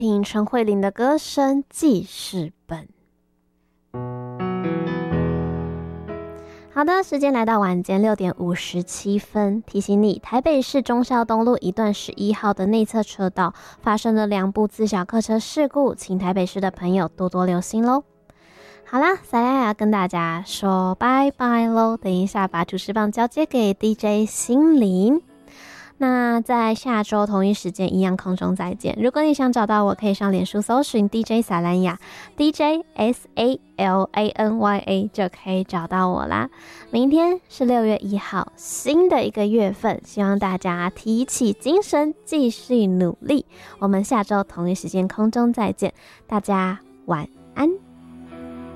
听陈慧琳的歌声记事本。好的，时间来到晚间6点57分，提醒你，台北市忠孝东路一段11号的内侧车道发生了2部自小客车事故，请台北市的朋友多多留心咯。好啦，塞拉雅跟大家说拜拜咯，等一下把主持棒交接给 DJ 心灵。那在下周同一时间一样空中再见。如果你想找到我，可以上脸书搜寻 DJ 撒兰雅 DJ SALANYA 就可以找到我啦。明天是6月1号，新的一个月份，希望大家提起精神，继续努力。我们下周同一时间空中再见，大家晚安。